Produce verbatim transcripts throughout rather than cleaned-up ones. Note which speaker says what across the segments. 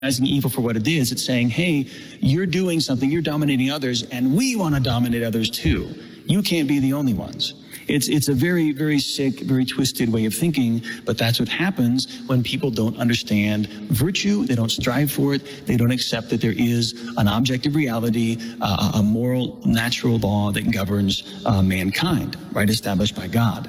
Speaker 1: evil for what it is. It's saying, hey, you're doing something, you're dominating others, and we want to dominate others too. You can't be the only ones. It's it's a very, very sick, very twisted way of thinking, but that's what happens when people don't understand virtue, they don't strive for it, they don't accept that there is an objective reality, uh, a moral, natural law that governs uh, mankind, right, established by God.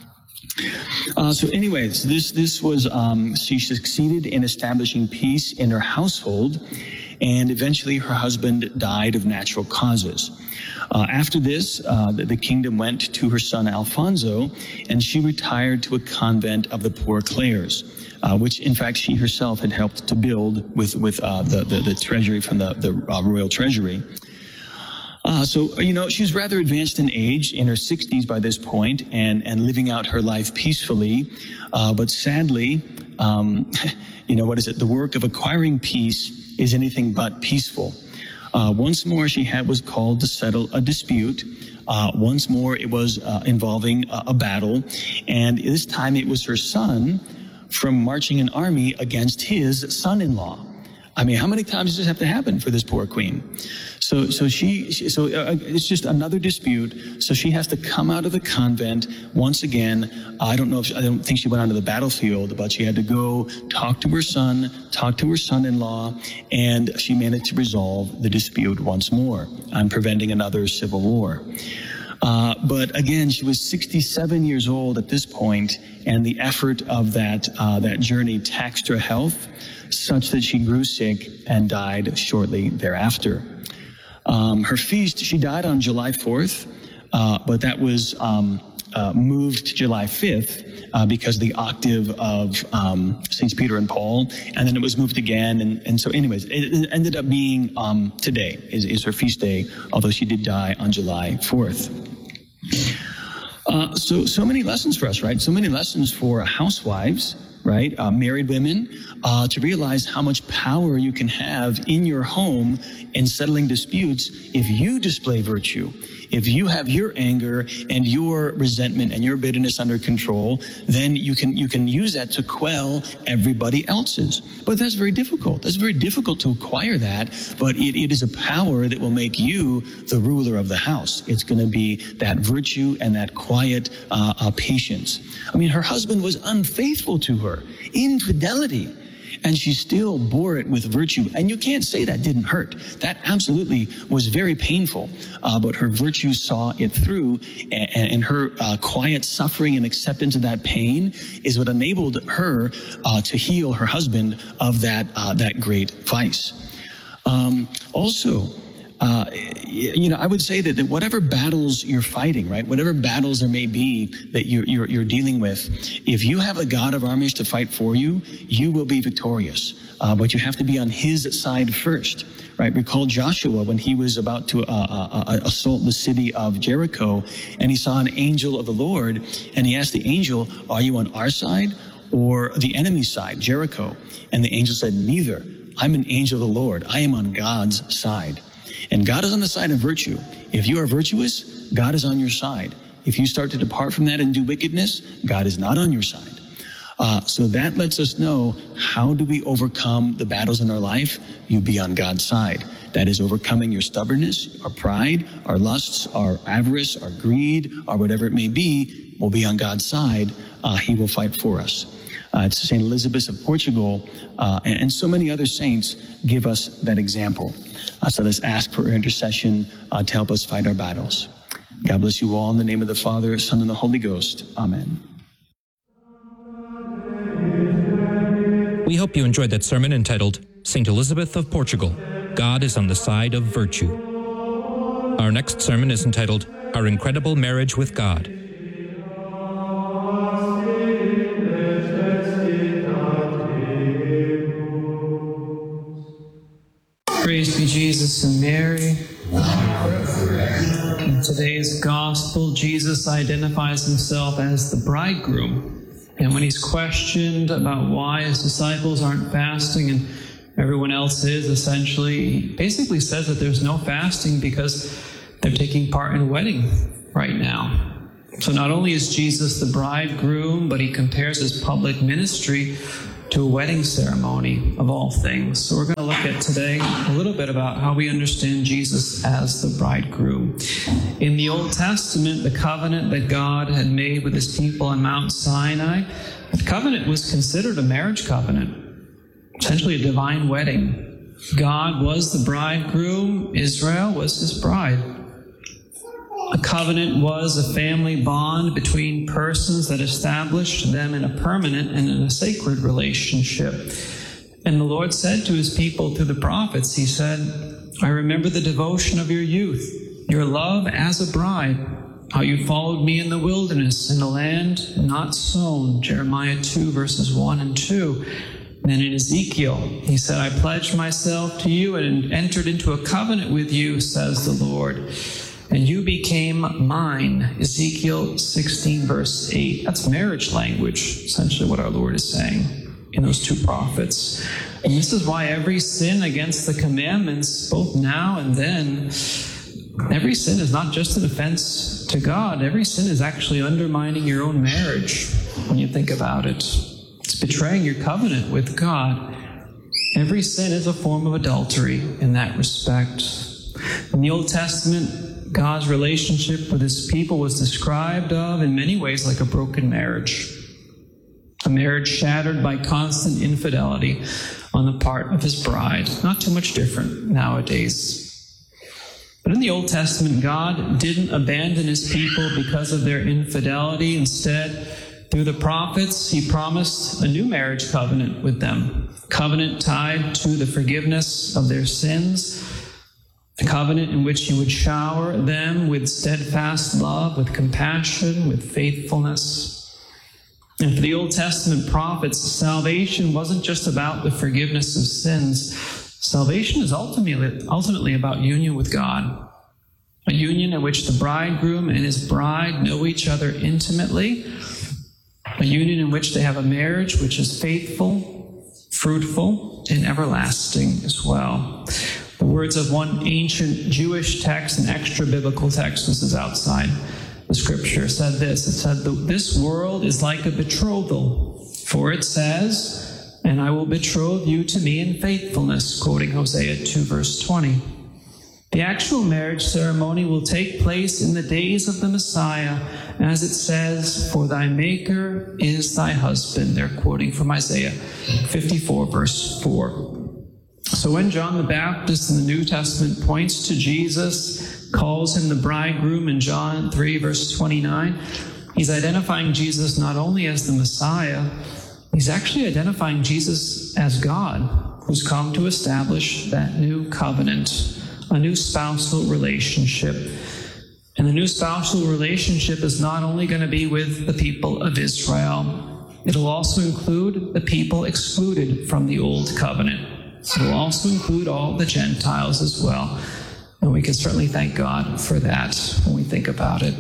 Speaker 1: Uh, so anyways, this, this was, um, she succeeded in establishing peace in her household, and eventually her husband died of natural causes. Uh, after this, uh, the, the kingdom went to her son Alfonso, and she retired to a convent of the Poor Clares, uh, which in fact she herself had helped to build with, with uh, the, the, the treasury from the, the uh, royal treasury. Uh, so, you know, she's rather advanced in age, in her sixties by this point, and, and living out her life peacefully. Uh, but sadly, um, you know, what is it? The work of acquiring peace is anything but peaceful. Uh, once more, she had was called to settle a dispute. Uh, once more, it was uh, involving a, a battle. And this time it was her son from marching an army against his son-in-law. I mean, how many times does this have to happen for this poor queen? So, so she, she so uh, it's just another dispute. So she has to come out of the convent once again. I don't know if, I don't think she went onto the battlefield, but she had to go talk to her son, talk to her son-in-law, and she managed to resolve the dispute once more on preventing another civil war. Uh, but again, she was sixty-seven years old at this point, and the effort of that, uh, that journey taxed her health, such that she grew sick and died shortly thereafter. Um, her feast, she died on July fourth, uh, but that was um, uh, moved to July fifth uh, because the octave of um, Saints Peter and Paul, and then it was moved again. And, and so anyways, it, it ended up being um, today is, is her feast day, although she did die on July fourth. Uh, so, so many lessons for us, right? So many lessons for housewives, right? Uh, married women, uh, to realize how much power you can have in your home in settling disputes if you display virtue. If you have your anger and your resentment and your bitterness under control, then you can you can use that to quell everybody else's. But that's very difficult. That's very difficult to acquire that, but it, it is a power that will make you the ruler of the house. It's going to be that virtue and that quiet uh, uh, patience. I mean, her husband was unfaithful to her, infidelity. And she still bore it with virtue. And you can't say that didn't hurt. That absolutely was very painful. Uh, but her virtue saw it through, and, and her uh, quiet suffering and acceptance of that pain is what enabled her uh, to heal her husband of that uh, that great vice. Um, also, Uh, you know, I would say that, that whatever battles you're fighting, right, whatever battles there may be that you're, you're, you're dealing with, if you have a God of armies to fight for you, you will be victorious. Uh, but you have to be on his side first, right? Recall Joshua when he was about to uh, uh, uh, assault the city of Jericho, and he saw an angel of the Lord, and he asked the angel, are you on our side or the enemy's side, Jericho? And the angel said, neither. I'm an angel of the Lord. I am on God's side. And God is on the side of virtue. If you are virtuous, God is on your side. If you start to depart from that and do wickedness, God is not on your side. Uh, so that lets us know, how do we overcome the battles in our life? You be on God's side. That is overcoming your stubbornness, our pride, our lusts, our avarice, our greed, or whatever it may be. We'll be on God's side. Uh, he will fight for us. Uh, it's Saint Elizabeth of Portugal, uh, and, and so many other saints give us that example. Uh, so let's ask for her intercession uh, to help us fight our battles. God bless you all in the name of the Father, Son, and the Holy Ghost. Amen.
Speaker 2: We hope you enjoyed that sermon entitled Saint Elizabeth of Portugal, God is on the Side of Virtue. Our next sermon is entitled Our Incredible Marriage with God.
Speaker 3: Praise be Jesus and Mary. In today's gospel, Jesus identifies himself as the bridegroom. And when he's questioned about why his disciples aren't fasting and everyone else is, essentially, he basically says that there's no fasting because they're taking part in a wedding right now. So not only is Jesus the bridegroom, but he compares his public ministry to a wedding ceremony of all things. So we're going to look at today a little bit about how we understand Jesus as the bridegroom. In the Old Testament, the covenant that God had made with his people on Mount Sinai, the covenant was considered a marriage covenant, essentially a divine wedding. God was the bridegroom, Israel was his bride. A covenant was a family bond between persons that established them in a permanent and in a sacred relationship. And the Lord said to his people through the prophets, he said, I remember the devotion of your youth, your love as a bride, how you followed me in the wilderness, in a land not sown, Jeremiah two, verses one and two. Then in Ezekiel, he said, I pledged myself to you and entered into a covenant with you, says the Lord. And you became mine, Ezekiel sixteen, verse eight. That's marriage language, essentially what our Lord is saying in those two prophets. And this is why every sin against the commandments, both now and then, every sin is not just an offense to God. Every sin is actually undermining your own marriage when you think about it. It's betraying your covenant with God. Every sin is a form of adultery in that respect. In the Old Testament, God's relationship with his people was described of in many ways like a broken marriage. A marriage shattered by constant infidelity on the part of his bride. Not too much different nowadays. But in the Old Testament, God didn't abandon his people because of their infidelity. Instead, through the prophets, he promised a new marriage covenant with them. A covenant tied to the forgiveness of their sins. A covenant in which he would shower them with steadfast love, with compassion, with faithfulness. And for the Old Testament prophets, salvation wasn't just about the forgiveness of sins. Salvation is ultimately, ultimately about union with God. A union in which the bridegroom and his bride know each other intimately. A union in which they have a marriage which is faithful, fruitful, and everlasting as well. The words of one ancient Jewish text, an extra-biblical text, this is outside the scripture, said this. It said, this world is like a betrothal, for it says, and I will betroth you to me in faithfulness, quoting Hosea two, verse twenty. The actual marriage ceremony will take place in the days of the Messiah, as it says, for thy maker is thy husband. They're quoting from Isaiah fifty-four, verse four. So when John the Baptist in the New Testament points to Jesus, calls him the bridegroom in John three, verse twenty-nine, he's identifying Jesus not only as the Messiah, he's actually identifying Jesus as God, who's come to establish that new covenant, a new spousal relationship. And the new spousal relationship is not only going to be with the people of Israel, it'll also include the people excluded from the old covenant. It will also include all the Gentiles as well. And we can certainly thank God for that when we think about it.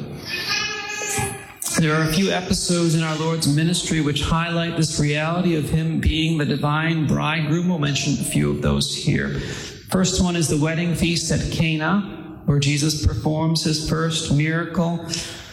Speaker 3: There are a few episodes in our Lord's ministry which highlight this reality of him being the divine bridegroom. We'll mention a few of those here. First one is the wedding feast at Cana, where Jesus performs his first miracle.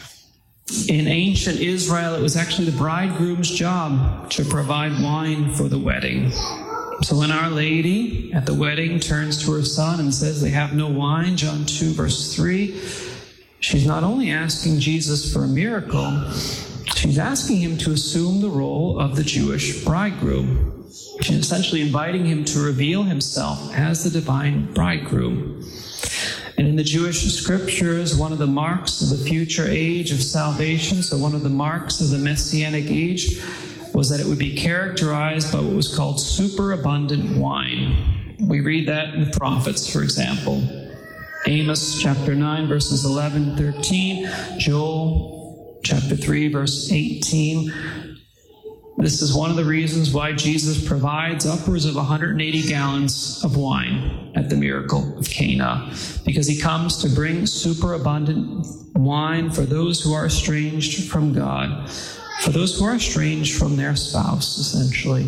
Speaker 3: In ancient Israel, it was actually the bridegroom's job to provide wine for the wedding. So when Our Lady at the wedding turns to her son and says they have no wine, John two, verse three, she's not only asking Jesus for a miracle, she's asking him to assume the role of the Jewish bridegroom. She's essentially inviting him to reveal himself as the divine bridegroom. And in the Jewish scriptures, one of the marks of the future age of salvation, so one of the marks of the Messianic age, was that it would be characterized by what was called superabundant wine. We read that in the prophets, for example. Amos chapter nine, verses eleven, thirteen. Joel chapter three, verse eighteen. This is one of the reasons why Jesus provides upwards of one hundred eighty gallons of wine at the miracle of Cana, because he comes to bring superabundant wine for those who are estranged from God, for those who are estranged from their spouse, essentially.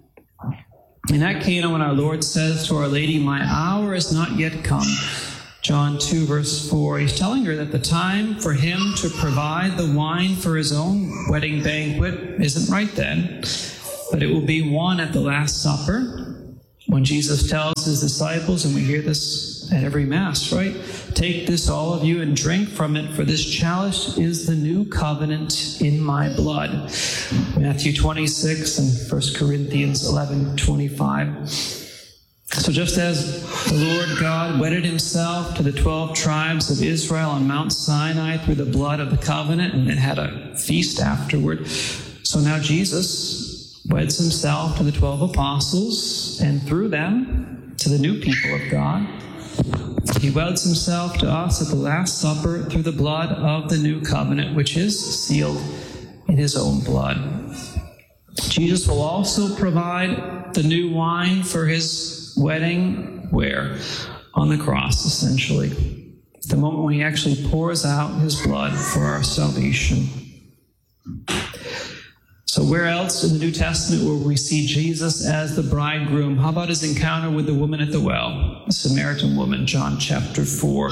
Speaker 3: In that Cana, when our Lord says to Our Lady, my hour is not yet come, John two, verse four, he's telling her that the time for him to provide the wine for his own wedding banquet isn't right then. but it will be one at the Last Supper, when Jesus tells his disciples, and we hear this at every Mass, right? Take this, all of you, and drink from it, for this chalice is the new covenant in my blood. Matthew twenty-six and First Corinthians eleven twenty-five. So just as the Lord God wedded himself to the twelve tribes of Israel on Mount Sinai through the blood of the covenant, and then had a feast afterward, so now Jesus weds himself to the twelve apostles, and through them to the new people of God. He weds himself to us at the Last Supper through the blood of the new covenant, which is sealed in his own blood. Jesus will also provide the new wine for his wedding, where? On the cross, essentially. The moment when he actually pours out his blood for our salvation. So where else in the New Testament will we see Jesus as the bridegroom? How about his encounter with the woman at the well, the Samaritan woman, John chapter four.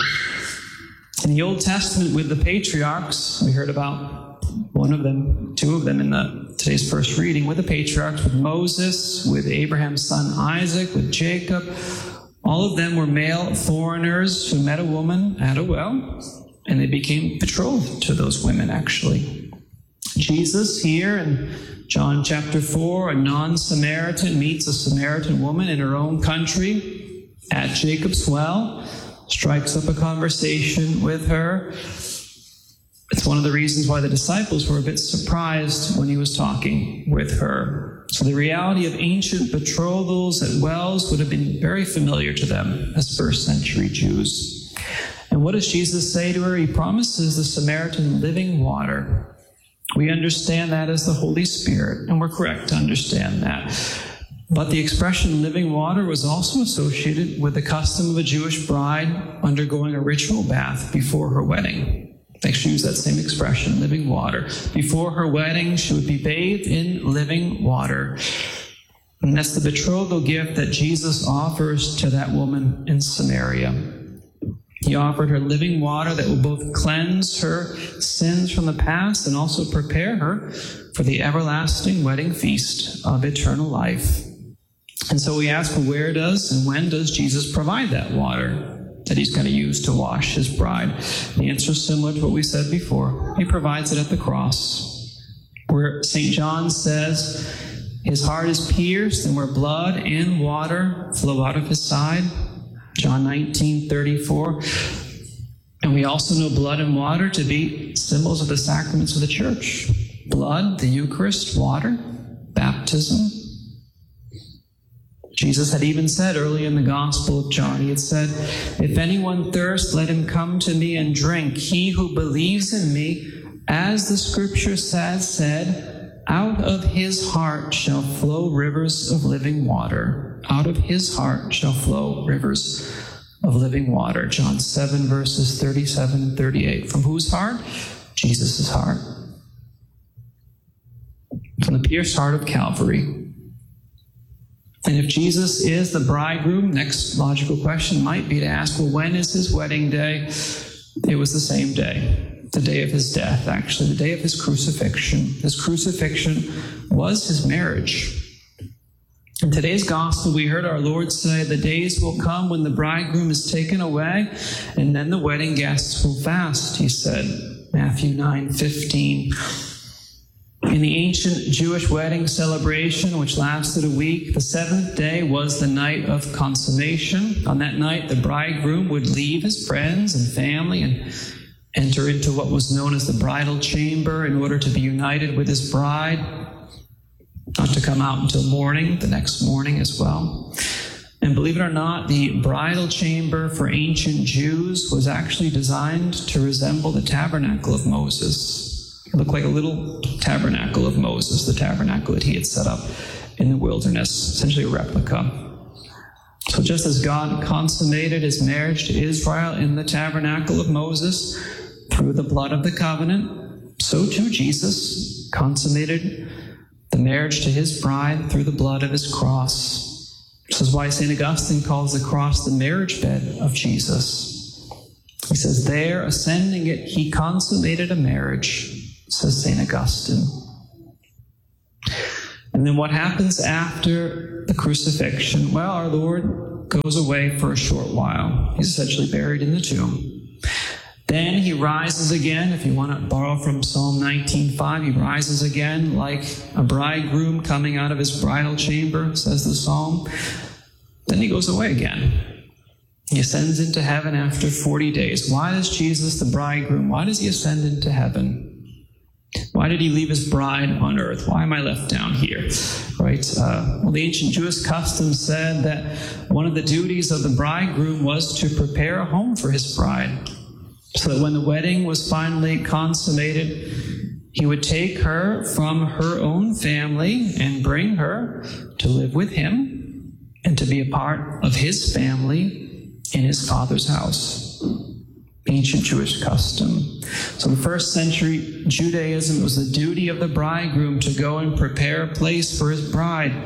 Speaker 3: In the Old Testament with the patriarchs, we heard about one of them, two of them in the today's first reading, with the patriarchs, with Moses, with Abraham's son Isaac, with Jacob. All of them were male foreigners who met a woman at a well, and they became betrothed to those women, actually. Jesus here in John chapter four, a non-Samaritan meets a Samaritan woman in her own country at Jacob's well, strikes up a conversation with her. It's one of the reasons why the disciples were a bit surprised when he was talking with her. So the reality of ancient betrothals at wells would have been very familiar to them as first century Jews. And what does Jesus say to her? He promises the Samaritan living water. We understand that as the Holy Spirit, and we're correct to understand that. But the expression living water was also associated with the custom of a Jewish bride undergoing a ritual bath before her wedding. They actually use that same expression, living water. Before her wedding, she would be bathed in living water. And that's the betrothal gift that Jesus offers to that woman in Samaria. He offered her living water that will both cleanse her sins from the past and also prepare her for the everlasting wedding feast of eternal life. And so we ask, well, where does and when does Jesus provide that water that he's going to use to wash his bride? The answer is similar to what we said before. He provides it at the cross, where Saint John says his heart is pierced and where blood and water flow out of his side. John nineteen thirty-four. And we also know blood and water to be symbols of the sacraments of the church. Blood, the Eucharist; water, baptism. Jesus had even said early in the Gospel of John, he had said, if anyone thirsts, let him come to me and drink. He who believes in me, as the scripture says, said, out of his heart shall flow rivers of living water. Out of his heart shall flow rivers of living water. John seven, verses thirty-seven and thirty-eight. From whose heart? Jesus' heart. From the pierced heart of Calvary. And if Jesus is the bridegroom, next logical question might be to ask, well, when is his wedding day? It was the same day, the day of his death, actually, the day of his crucifixion. His crucifixion was his marriage. In today's gospel, we heard our Lord say, the days will come when the bridegroom is taken away, and then the wedding guests will fast, he said, Matthew nine fifteen. In the ancient Jewish wedding celebration, which lasted a week, the seventh day was the night of consummation. On that night, the bridegroom would leave his friends and family and enter into what was known as the bridal chamber in order to be united with his bride, not to come out until morning, the next morning as well. And believe it or not, the bridal chamber for ancient Jews was actually designed to resemble the tabernacle of Moses. It looked like a little tabernacle of Moses, the tabernacle that he had set up in the wilderness, essentially a replica. So just as God consummated his marriage to Israel in the tabernacle of Moses through the blood of the covenant, so too Jesus consummated the marriage to his bride through the blood of his cross. This is why Saint Augustine calls the cross the marriage bed of Jesus. He says, there, ascending it, he consummated a marriage, says Saint Augustine. And then what happens after the crucifixion? Well, our Lord goes away for a short while. He's essentially buried in the tomb. Then he rises again. If you want to borrow from Psalm nineteen five, he rises again like a bridegroom coming out of his bridal chamber, says the psalm. Then he goes away again. He ascends into heaven after forty days. Why does Jesus, the bridegroom, why does he ascend into heaven? Why did he leave his bride on earth? Why am I left down here? Right? Uh, well, the ancient Jewish custom said that one of the duties of the bridegroom was to prepare a home for his bride, so that when the wedding was finally consummated, he would take her from her own family and bring her to live with him and to be a part of his family in his Father's house. Ancient Jewish custom. So in the first century Judaism, it was the duty of the bridegroom to go and prepare a place for his bride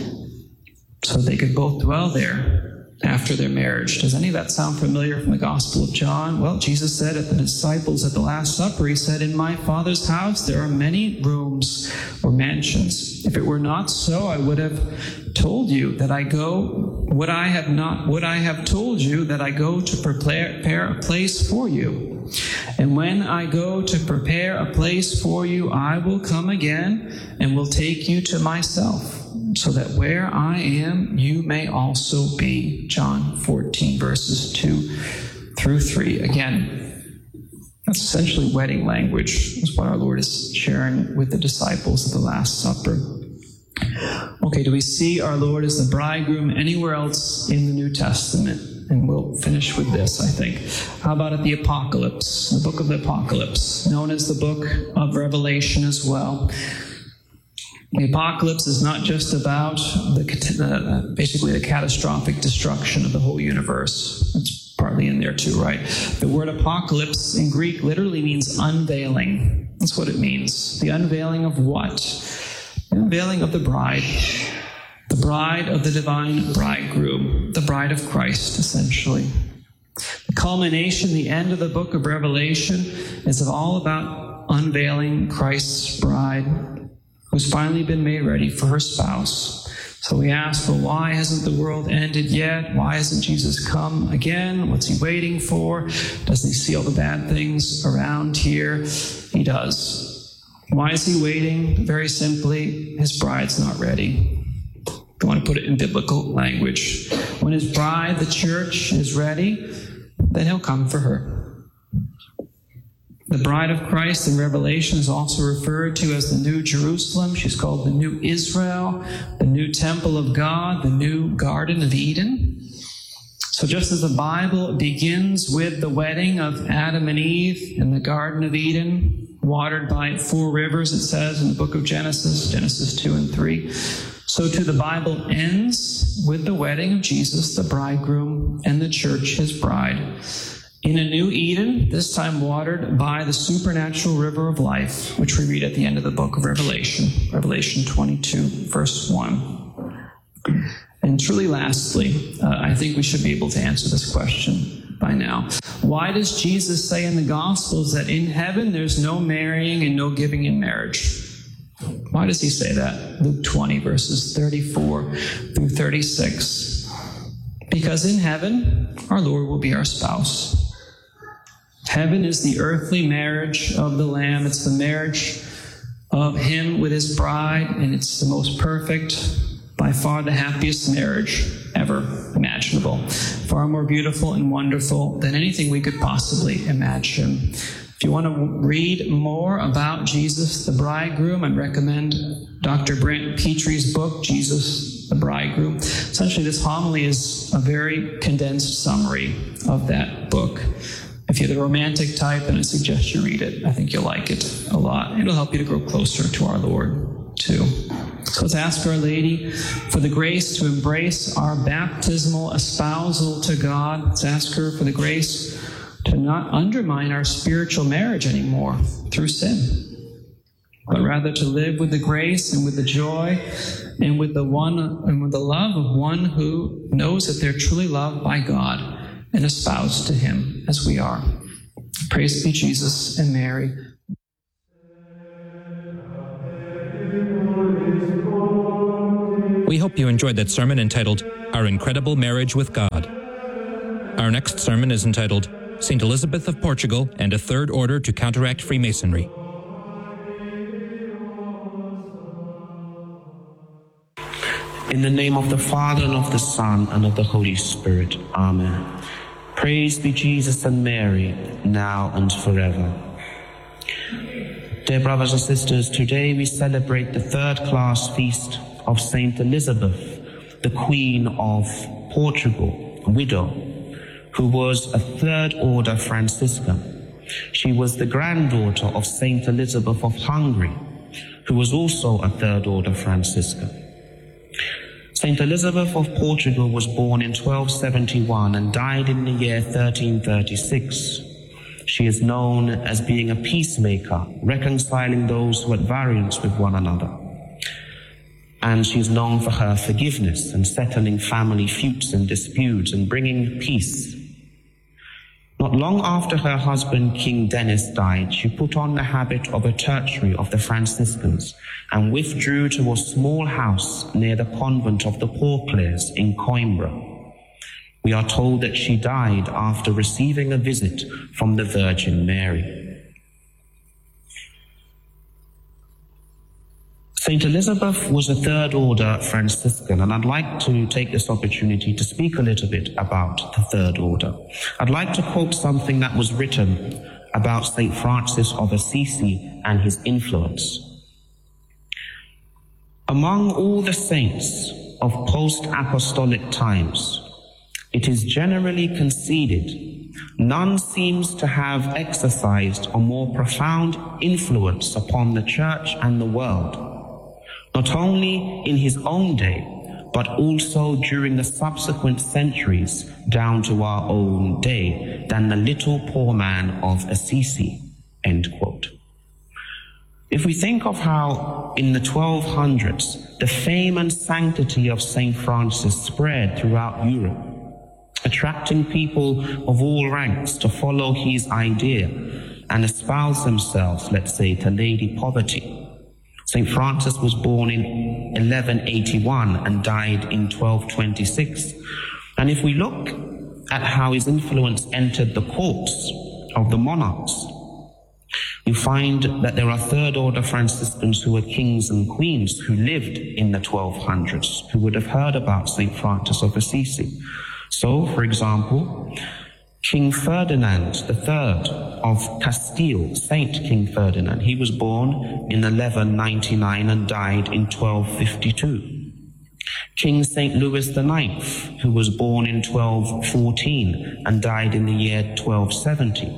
Speaker 3: so they could both dwell there after their marriage. Does any of that sound familiar from the Gospel of John? Well, Jesus said at the disciples at the Last Supper, he said, "In my Father's house there are many rooms or mansions. If it were not so, I would have told you that I go, would I have not, would I have told you that I go to prepare, prepare a place for you? And when I go to prepare a place for you, I will come again and will take you to myself, so that where I am, you may also be." John fourteen, verses two through three. Again, that's essentially wedding language, is what our Lord is sharing with the disciples at the Last Supper. Okay, do we see our Lord as the bridegroom anywhere else in the New Testament? And we'll finish with this, I think. How about at the Apocalypse, the book of the Apocalypse, known as the book of Revelation as well? The Apocalypse is not just about the, uh, basically the catastrophic destruction of the whole universe. It's partly in there too, right? The word apocalypse in Greek literally means unveiling. That's what it means. The unveiling of what? The unveiling of the bride. The bride of the divine bridegroom. The bride of Christ, essentially. The culmination, the end of the book of Revelation, is all about unveiling Christ's bride, who's finally been made ready for her spouse. So we ask, well, why hasn't the world ended yet? Why hasn't Jesus come again? What's he waiting for? Doesn't he see all the bad things around here? He does. Why is he waiting? Very simply, his bride's not ready. If you want to put it in biblical language, when his bride, the church, is ready, then he'll come for her. The bride of Christ in Revelation is also referred to as the New Jerusalem. She's called the New Israel, the new temple of God, the new Garden of Eden. So just as the Bible begins with the wedding of Adam and Eve in the Garden of Eden, watered by four rivers, it says in the book of Genesis, Genesis two and three, so too the Bible ends with the wedding of Jesus, the bridegroom, and the church, his bride, in a new Eden, this time watered by the supernatural river of life, which we read at the end of the book of Revelation, Revelation twenty-two, verse one. And truly, lastly, uh, I think we should be able to answer this question by now. Why does Jesus say in the Gospels that in heaven there's no marrying and no giving in marriage? Why does he say that? Luke twenty, verses thirty-four through thirty-six. Because in heaven, our Lord will be our spouse. Heaven is the earthly marriage of the Lamb. It's the marriage of him with his bride, and it's the most perfect, by far the happiest marriage ever imaginable. Far more beautiful and wonderful than anything we could possibly imagine. If you want to read more about Jesus, the bridegroom, I'd recommend Doctor Brent Petrie's book, Jesus, the Bridegroom. Essentially, this homily is a very condensed summary of that book. If you're the romantic type, then I suggest you read it. I think you'll like it a lot. It'll help you to grow closer to our Lord, too. So let's ask Our Lady for the grace to embrace our baptismal espousal to God. Let's ask her for the grace to not undermine our spiritual marriage anymore through sin, but rather to live with the grace and with the joy and with the one and with the love of one who knows that they're truly loved by God and espoused to him as we are. Praise be Jesus and Mary.
Speaker 2: We hope you enjoyed that sermon entitled, Our Incredible Marriage with God. Our next sermon is entitled, Saint Elizabeth of Portugal and a Third Order to Counteract Freemasonry.
Speaker 4: In the name of the Father, and of the Son, and of the Holy Spirit. Amen. Praise be Jesus and Mary, now and forever. Dear brothers and sisters, today we celebrate the third-class feast of Saint Elizabeth, the Queen of Portugal, widow, who was a third-order Franciscan. She was the granddaughter of Saint Elizabeth of Hungary, who was also a third-order Franciscan. Saint Elizabeth of Portugal was born in twelve seventy-one and died in the year thirteen thirty-six. She is known as being a peacemaker, reconciling those who are at variance with one another. And she is known for her forgiveness and settling family feuds and disputes and bringing peace. Not long after her husband, King Denis, died, she put on the habit of a tertiary of the Franciscans and withdrew to a small house near the convent of the Porclares in Coimbra. We are told that she died after receiving a visit from the Virgin Mary. Saint Elizabeth was a third-order Franciscan, and I'd like to take this opportunity to speak a little bit about the third order. I'd like to quote something that was written about Saint Francis of Assisi and his influence. Among all the saints of post-apostolic times, it is generally conceded none seems to have exercised a more profound influence upon the Church and the world, not only in his own day, but also during the subsequent centuries down to our own day, than the little poor man of Assisi, end quote. If we think of how in the twelve hundreds, the fame and sanctity of Saint Francis spread throughout Europe, attracting people of all ranks to follow his idea and espouse themselves, let's say, to Lady Poverty. Saint Francis was born in eleven eighty-one and died in twelve twenty-six. And if we look at how his influence entered the courts of the monarchs, you find that there are third-order Franciscans who were kings and queens who lived in the twelve hundreds, who would have heard about Saint Francis of Assisi. So, for example, King Ferdinand the Third of Castile, Saint King Ferdinand, he was born in eleven ninety-nine and died in twelve fifty-two. King Saint Louis the Ninth, who was born in twelve fourteen and died in the year twelve seventy.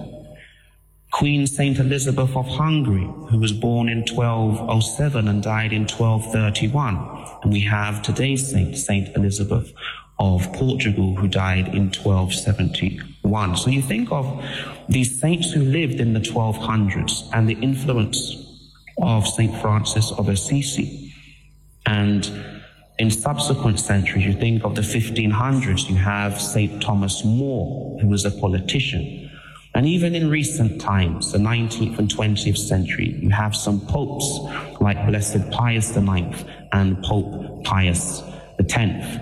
Speaker 4: Queen Saint Elizabeth of Hungary, who was born in twelve oh seven and died in twelve thirty-one. And we have today's saint, Saint Elizabeth of Portugal, who died in twelve seventy-one. So you think of these saints who lived in the twelve hundreds and the influence of Saint Francis of Assisi. And in subsequent centuries, you think of the fifteen hundreds, you have Saint Thomas More, who was a politician. And even in recent times, the nineteenth and twentieth century, you have some popes like Blessed Pius the Ninth and Pope Pius the Tenth.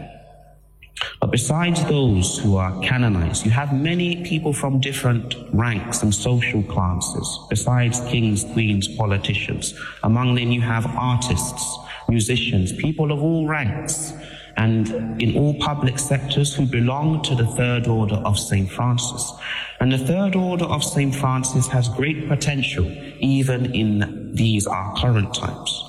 Speaker 4: But besides those who are canonized, you have many people from different ranks and social classes, besides kings, queens, politicians. Among them you have artists, musicians, people of all ranks, and in all public sectors who belong to the Third Order of Saint Francis. And the Third Order of Saint Francis has great potential even in these our current times.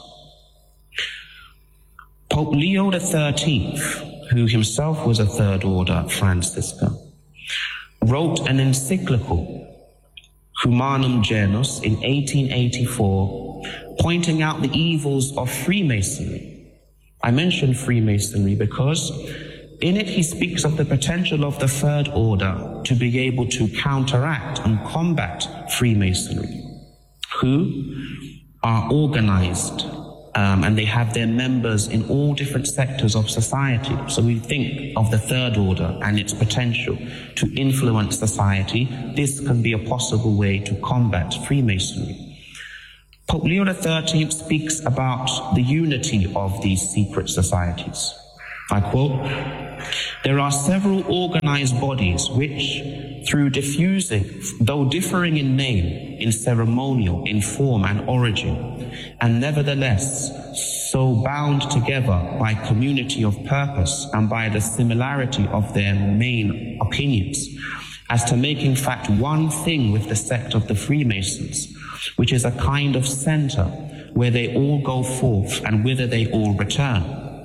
Speaker 4: Pope Leo the Thirteenth, who himself was a Third Order Franciscan, wrote an encyclical, Humanum Genus, in eighteen eighty-four, pointing out the evils of Freemasonry. I mention Freemasonry because in it he speaks of the potential of the Third Order to be able to counteract and combat Freemasonry, who are organized um, and they have their members in all different sectors of society. So we think of the Third Order and its potential to influence society. This can be a possible way to combat Freemasonry. Pope Leo the thirteenth speaks about the unity of these secret societies. I quote, "There are several organized bodies which, through diffusing, though differing in name, in ceremonial, in form and origin, and nevertheless so bound together by community of purpose and by the similarity of their main opinions, as to make in fact one thing with the sect of the Freemasons, which is a kind of center where they all go forth and whither they all return."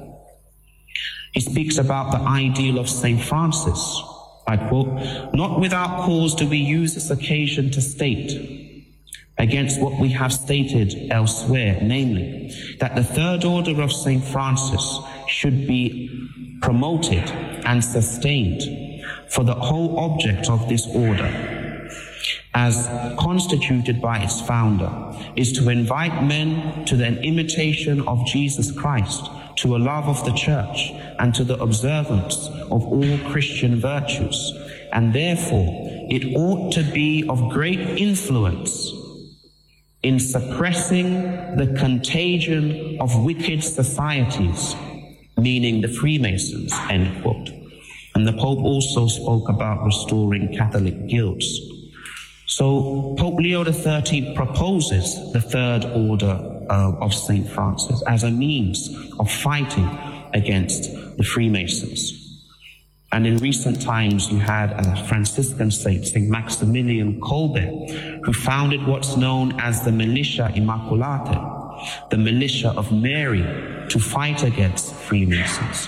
Speaker 4: He speaks about the ideal of Saint Francis. I quote, "Not without cause do we use this occasion to state, against what we have stated elsewhere, namely, that the third order of Saint Francis should be promoted and sustained, for the whole object of this order, as constituted by its founder, is to invite men to an imitation of Jesus Christ, to a love of the Church, and to the observance of all Christian virtues, and therefore it ought to be of great influence in suppressing the contagion of wicked societies," meaning the Freemasons, end quote. And the Pope also spoke about restoring Catholic guilds. So Pope Leo the thirteenth proposes the third order uh, of Saint Francis as a means of fighting against the Freemasons. And in recent times, you had a Franciscan saint, Saint Maximilian Kolbe, who founded what's known as the Militia Immaculate, the militia of Mary, to fight against Freemasons.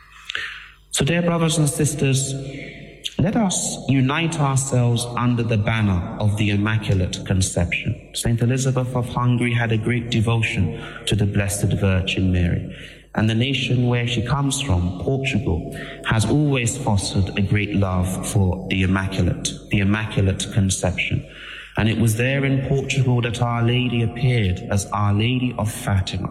Speaker 4: So dear brothers and sisters, let us unite ourselves under the banner of the Immaculate Conception. Saint Elizabeth of Hungary had a great devotion to the Blessed Virgin Mary. And the nation where she comes from, Portugal, has always fostered a great love for the Immaculate, the Immaculate Conception. And it was there in Portugal that Our Lady appeared as Our Lady of Fatima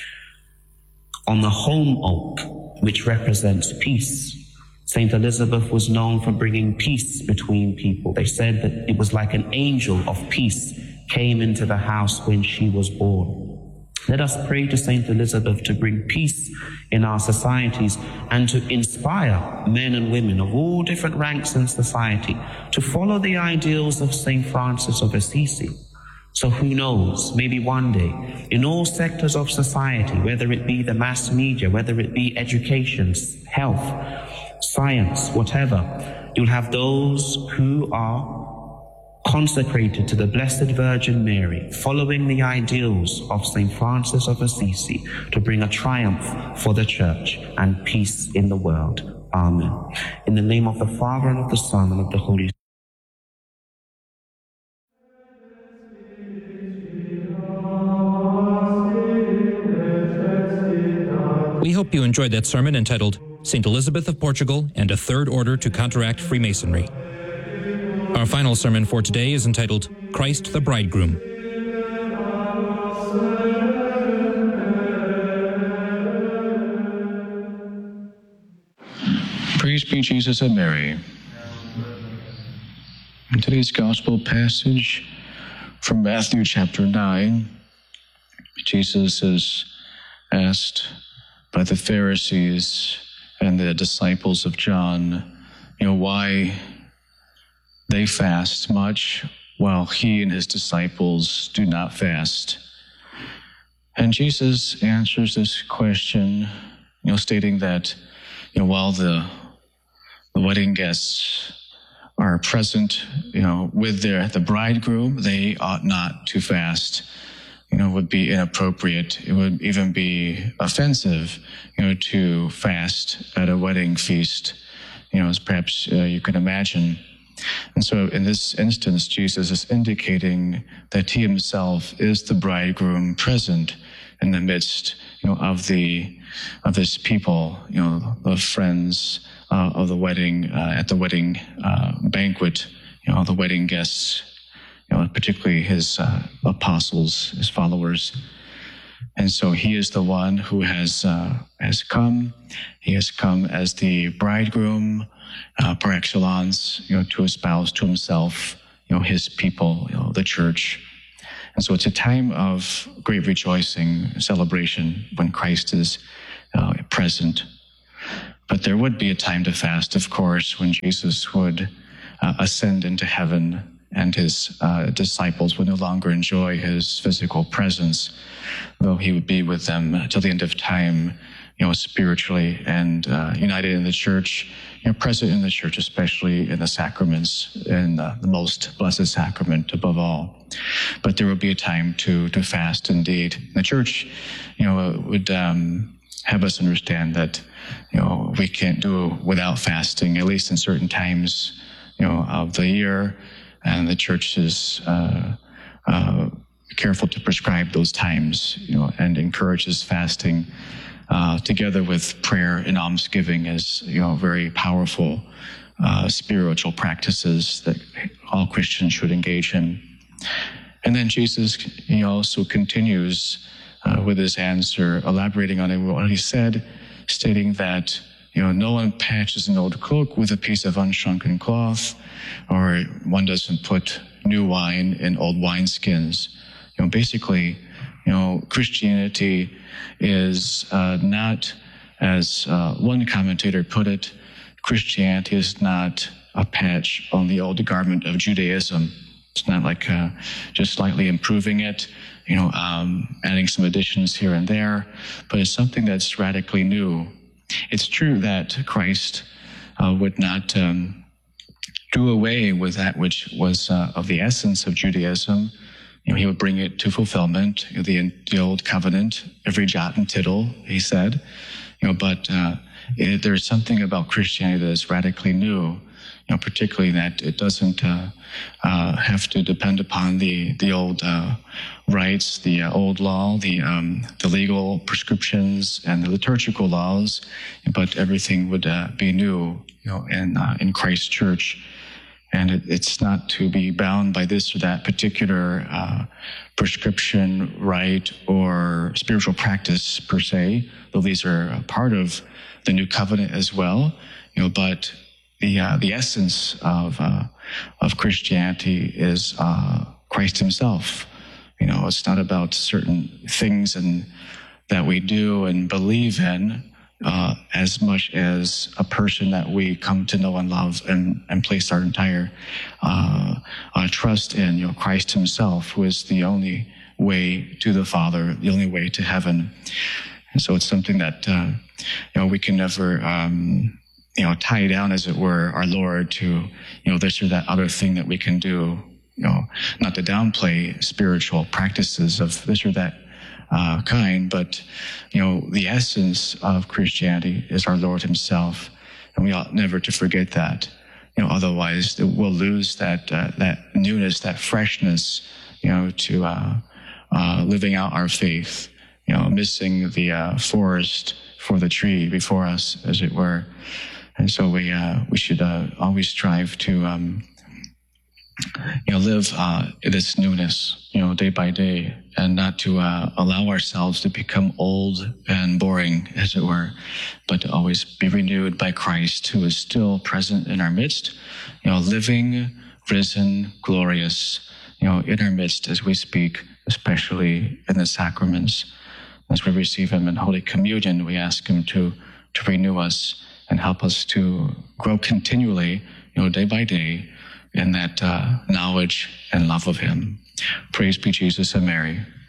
Speaker 4: on the holm oak, which represents peace. Saint Elizabeth was known for bringing peace between people. They said that it was like an angel of peace came into the house when she was born. Let us pray to Saint Elizabeth to bring peace in our societies and to inspire men and women of all different ranks in society to follow the ideals of Saint Francis of Assisi. So who knows, maybe one day, in all sectors of society, whether it be the mass media, whether it be education, health, science, whatever, you'll have those who are consecrated to the Blessed Virgin Mary, following the ideals of Saint Francis of Assisi to bring a triumph for the Church and peace in the world. Amen. In the name of the Father, and of the Son, and of the Holy Spirit.
Speaker 2: We hope you enjoyed that sermon entitled Saint Elizabeth of Portugal and a Third Order to Counteract Freemasonry. Our final sermon for today is entitled Christ the Bridegroom.
Speaker 5: Praise be Jesus and Mary. In today's gospel passage from Matthew chapter nine, Jesus is asked by the Pharisees and the disciples of John, you know, why they fast much while he and his disciples do not fast. And Jesus answers this question, you know, stating that, you know, while the, the wedding guests are present, you know, with their the bridegroom, they ought not to fast. You know, would be inappropriate. It would even be offensive, you know, to fast at a wedding feast, you know, as perhaps uh, you can imagine. And so in this instance, Jesus is indicating that he himself is the bridegroom present in the midst, you know, of the, of his people, you know, the friends uh, of the wedding, uh, at the wedding uh, banquet, you know, the wedding guests, you know, particularly his uh, apostles, his followers. And so he is the one who has uh, has come. He has come as the bridegroom uh, par excellence, you know, to espouse to himself, you know, his people, you know, the church. And so it's a time of great rejoicing, celebration when Christ is uh, present. But there would be a time to fast, of course, when Jesus would uh, ascend into heaven and his uh, disciples would no longer enjoy his physical presence, though he would be with them till the end of time, you know, spiritually and uh, united in the church, you know, present in the church, especially in the sacraments, in uh, the most blessed sacrament above all. But there will be a time to to fast indeed. The church, you know, would um, have us understand that, you know, we can't do without fasting, at least in certain times, you know, of the year. And the church is uh, uh, careful to prescribe those times, you know, and encourages fasting uh, together with prayer and almsgiving as, you know, very powerful uh, spiritual practices that all Christians should engage in. And then Jesus, he also continues uh, with his answer, elaborating on what he said, stating that, you know, no one patches an old cloak with a piece of unshrunken cloth, or one doesn't put new wine in old wineskins. You know, basically, you know, Christianity is uh, not, as uh, one commentator put it, Christianity is not a patch on the old garment of Judaism. It's not like uh, just slightly improving it, you know, um, adding some additions here and there, but it's something that's radically new. It's true that Christ uh, would not um, do away with that which was uh, of the essence of Judaism. You know, he would bring it to fulfillment, you know, the, the old covenant, every jot and tittle, he said. You know, but uh, it, there's something about Christianity that is radically new. You know, particularly that it doesn't uh, uh, have to depend upon the the old uh, rites, the uh, old law, the um, the legal prescriptions and the liturgical laws, but everything would uh, be new, you know, in uh, in Christ's church, and it, it's not to be bound by this or that particular uh, prescription, rite, or spiritual practice per se, though these are a part of the new covenant as well, you know, but The uh, the essence of uh, of Christianity is uh, Christ Himself. You know, it's not about certain things and that we do and believe in, uh, as much as a person that we come to know and love and, and place our entire uh, uh, trust in. You know, Christ Himself, who is the only way to the Father, the only way to heaven. And so it's something that uh, you know we can never. Um, you know, tie down, as it were, our Lord to, you know, this or that other thing that we can do, you know, not to downplay spiritual practices of this or that uh, kind, but, you know, the essence of Christianity is our Lord Himself, and we ought never to forget that. You know, otherwise we'll lose that uh, that newness, that freshness, you know, to uh, uh, living out our faith, you know, missing the uh, forest for the tree before us, as it were. And so we uh, we should uh, always strive to um, you know live uh, this newness, you know, day by day, and not to uh, allow ourselves to become old and boring, as it were, but to always be renewed by Christ, who is still present in our midst, you know, living, risen, glorious, you know, in our midst as we speak, especially in the sacraments. As we receive Him in Holy Communion, we ask Him to to renew us and help us to grow continually, you know, day by day, in that uh, knowledge and love of Him. Praise be Jesus and Mary.